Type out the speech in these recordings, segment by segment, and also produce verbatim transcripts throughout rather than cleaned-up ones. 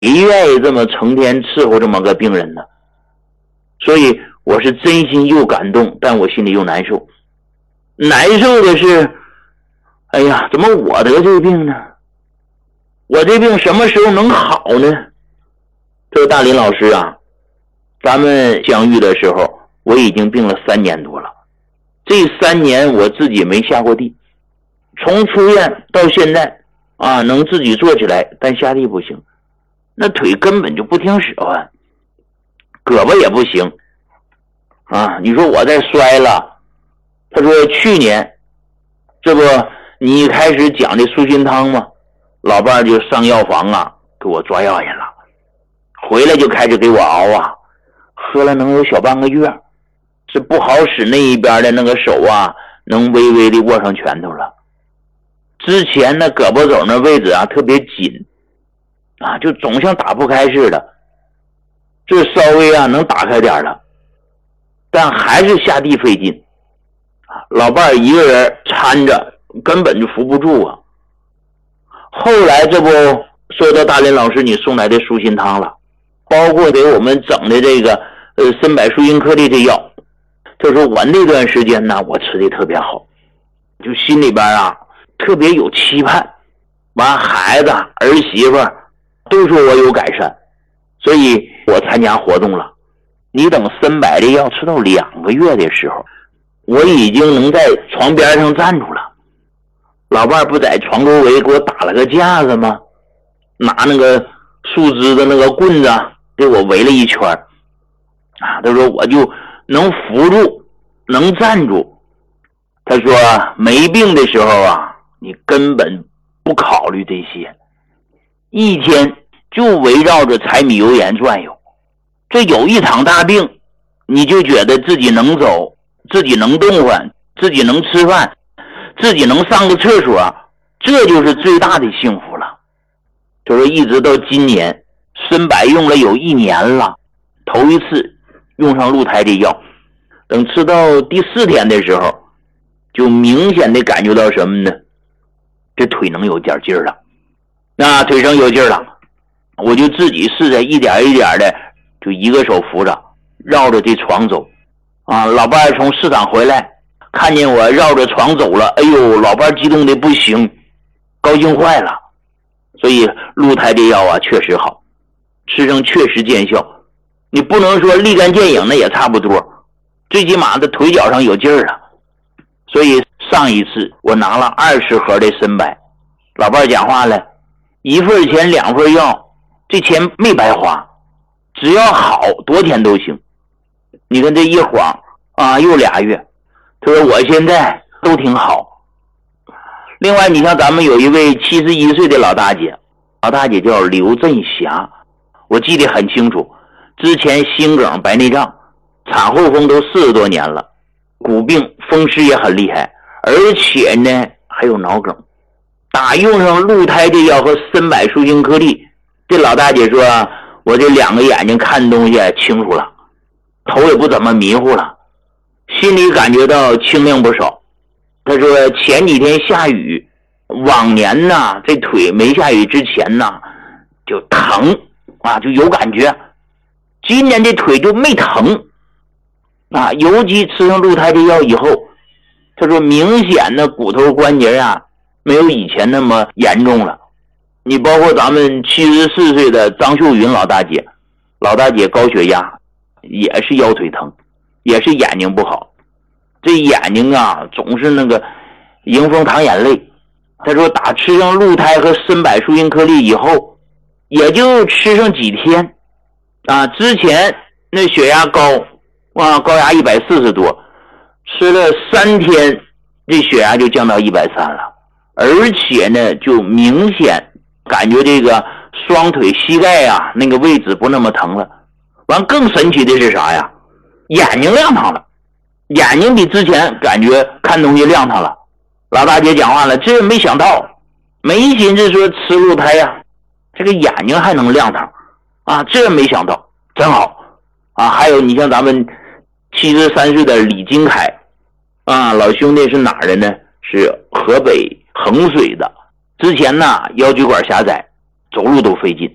愿意这么成天伺候这么个病人呢？所以我是真心又感动，但我心里又难受。难受的是，哎呀，怎么我得这病呢？我这病什么时候能好呢？这个大林老师啊，咱们相遇的时候我已经病了三年多了，这三年我自己没下过地，从出院到现在啊，能自己坐起来，但下地不行，那腿根本就不听使唤，胳膊也不行啊。你说我再摔了，他说去年这不你一开始讲的舒心汤吗？老伴就上药房啊给我抓药去了，回来就开始给我熬啊，喝了能有小半个月，是不好使那一边的那个手啊能微微的握上拳头了。之前那胳膊肘那位置啊特别紧啊，就总像打不开似的，这稍微啊能打开点了，但还是下地费劲啊，老伴一个人搀着根本就扶不住啊。后来这不说到大林老师你送来的舒心汤了，包括给我们整的这个呃参柏舒心颗粒这药，就说我那段时间呢我吃的特别好，就心里边啊特别有期盼，完孩子儿媳妇都说我有改善，所以我参加活动了。你等参柏的药吃到两个月的时候，我已经能在床边上站住了。老伴不在床周围给我打了个架子吗？拿那个树枝的那个棍子给我围了一圈啊，他说我就能扶住，能站住。他说没病的时候啊，你根本不考虑这些，一天就围绕着柴米油盐转悠，这有一场大病你就觉得自己能走，自己能动换，自己能吃饭，自己能上个厕所，这就是最大的幸福了。就是一直到今年参柏用了有一年了，头一次用上鹿胎的药，等吃到第四天的时候就明显的感觉到什么呢？这腿能有点劲儿了，那腿上有劲儿了，我就自己试着一点一点的就一个手扶着绕着这床走啊。老伴从市场回来看见我绕着床走了，哎呦，老伴激动的不行，高兴坏了。所以鹿胎这药啊确实好，吃上确实见效，你不能说立竿见影，那也差不多，最起码的腿脚上有劲儿了。所以上一次我拿了二十盒的参柏，老伴讲话了，一份钱两份药，这钱没白花，只要好多天都行。你看这一晃啊又俩月，他说我现在都挺好。另外你像咱们有一位七十一岁的老大姐，老大姐叫刘振霞，我记得很清楚，之前心梗白内障，产后风都四十多年了，骨病风湿也很厉害，而且呢还有脑梗。打用上鹿胎的药和参柏舒心颗粒，这老大姐说我这两个眼睛看东西清楚了，头也不怎么迷糊了，心里感觉到清亮不少。他说前几天下雨，往年呢这腿没下雨之前呢就疼啊，就有感觉，今年这腿就没疼啊，尤其吃上鹿胎的药以后，他说明显的骨头关节啊没有以前那么严重了。你包括咱们七十四岁的张秀云老大姐，老大姐高血压，也是腰腿疼，也是眼睛不好，这眼睛啊总是那个迎风淌眼泪。他说打吃上鹿胎和参柏舒心颗粒以后，也就吃上几天啊，之前那血压高啊，高压一百四十多，吃了三天这血压就降到一百三了，而且呢就明显感觉这个双腿膝盖啊那个位置不那么疼了。完更神奇的是啥呀？眼睛亮堂了，眼睛比之前感觉看东西亮堂了。老大姐讲话了，这没想到，没寻思说吃鹿胎呀，这个眼睛还能亮堂啊，这没想到，真好啊。还有你像咱们七十三岁的李金凯啊，老兄弟是哪儿的呢？是河北衡水的。之前呢腰椎管狭窄，走路都费劲，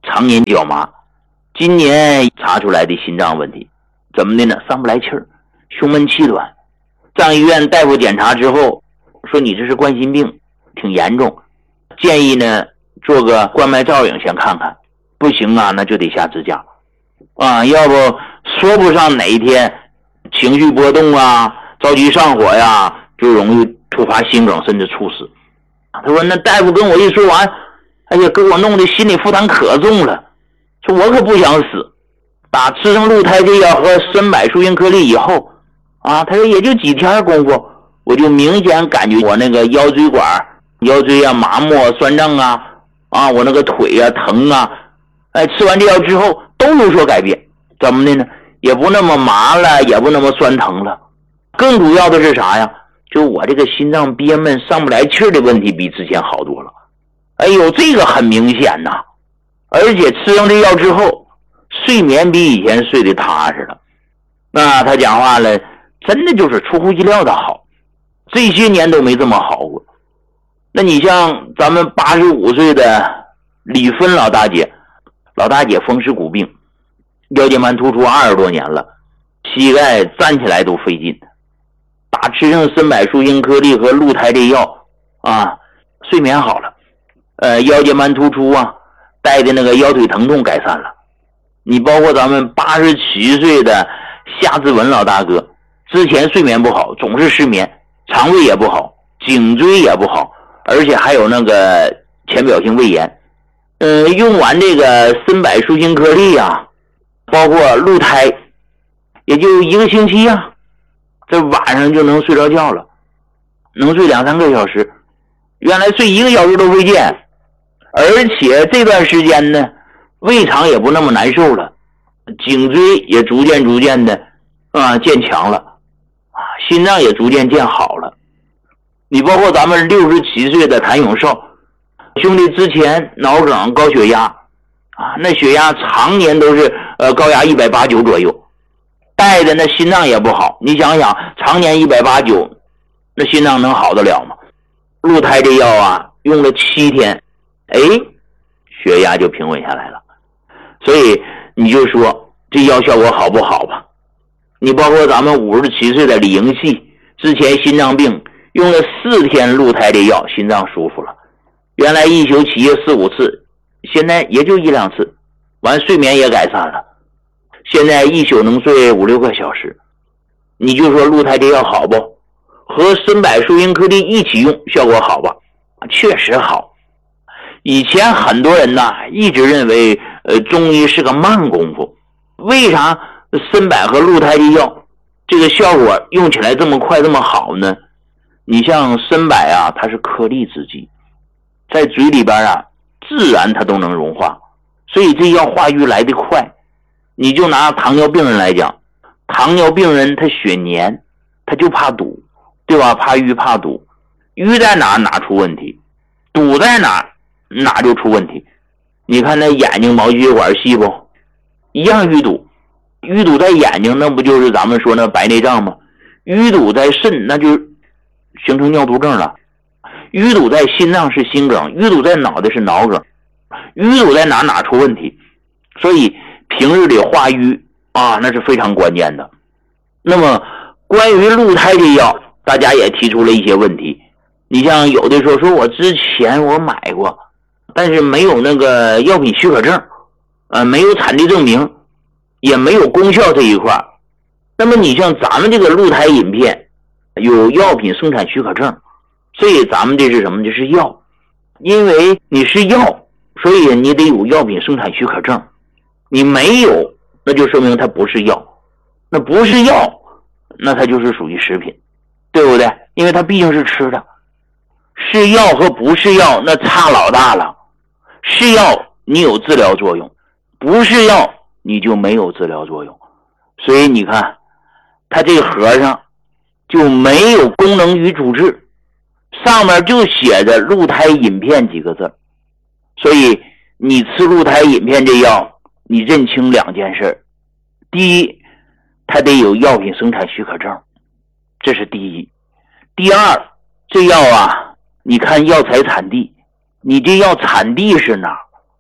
常年脚麻，今年查出来的心脏问题，怎么的呢？上不来气儿，胸闷气短。上医院大夫检查之后说你这是冠心病，挺严重，建议呢做个冠脉造影先看看，不行啊那就得下支架啊，要不说不上哪一天情绪波动啊，着急上火呀，就容易突发心梗甚至猝死。他说那大夫跟我一说完，哎呀给我弄的心理负担可重了，说我可不想死。打吃上鹿胎这药和参柏舒因颗粒以后啊，他说也就几天功夫，我就明显感觉我那个腰椎管腰椎啊麻木酸胀啊啊我那个腿啊疼啊，哎吃完这药之后都有所改变。怎么的呢？也不那么麻了，也不那么酸疼了。更主要的是啥呀？就我这个心脏憋闷上不来气儿的问题比之前好多了。哎呦这个很明显呐，而且吃上这药之后睡眠比以前睡得踏实了。那他讲话了真的就是出乎意料的好，这些年都没这么好过。那你像咱们八十五岁的李芬老大姐，老大姐风湿骨病，腰间盘突出二十多年了，膝盖站起来都费劲，打吃上参柏舒因颗粒和鹿胎这药啊，睡眠好了，呃，腰间盘突出啊带的那个腰腿疼痛改善了。你包括咱们八十七岁的夏志文老大哥，之前睡眠不好，总是失眠，肠胃也不好，颈椎也不好，而且还有那个浅表性胃炎。呃，用完这个参柏舒因颗粒啊，包括鹿胎，也就一个星期啊，这晚上就能睡着觉了，能睡两三个小时，原来睡一个小时都费劲。而且这段时间呢，胃肠也不那么难受了，颈椎也逐渐逐渐的啊渐强了，啊，心脏也逐渐渐好了。你包括咱们六十七岁的谭永少兄弟，之前脑梗高血压啊，那血压常年都是呃高压一百八十九左右，带的那心脏也不好。你想想，常年一百八十九，那心脏能好得了吗？鹿胎这药啊，用了七天，哎，血压就平稳下来了。所以你就说这药效果好不好吧？你包括咱们五十七岁的李英系，之前心脏病用了四天鹿胎这药，心脏舒服了。原来一宿起夜四五次，现在也就一两次，完睡眠也改善了，现在一宿能睡五六个小时。你就说鹿胎这药好不？和参柏舒因颗粒一起用效果好吧？确实好。以前很多人呐一直认为呃中医是个慢功夫，为啥参柏和鹿胎的药这个效果用起来这么快这么好呢？你像参柏啊，它是颗粒制剂，在嘴里边啊自然它都能融化，所以这药化瘀来得快。你就拿糖尿病人来讲，糖尿病人他血粘，他就怕堵，对吧？怕瘀怕堵，瘀在哪哪出问题，堵在哪哪就出问题。你看那眼睛毛细血管细不一样淤堵，淤堵在眼睛那不就是咱们说那白内障吗？淤堵在肾那就形成尿毒症了，淤堵在心脏是心梗，淤堵在脑袋是脑梗，淤堵在哪哪出问题。所以平日里化瘀啊那是非常关键的。那么关于鹿胎这药，大家也提出了一些问题。你像有的说说我之前我买过，但是没有那个药品许可证，呃，没有产地证明，也没有功效这一块。那么你像咱们这个鹿胎饮片有药品生产许可证，所以咱们这是什么？这是药，因为你是药，所以你得有药品生产许可证。你没有，那就说明它不是药，那不是药，那它就是属于食品，对不对？因为它毕竟是吃的。是药和不是药那差老大了，是药你有治疗作用，不是药你就没有治疗作用。所以你看它这个盒上就没有功能与主治，上面就写着鹿胎饮片几个字。所以你吃鹿胎饮片这药，你认清两件事。第一，它得有药品生产许可证，这是第一。第二，这药啊你看药材产地，你这药产地是哪？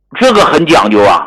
这个很讲究啊。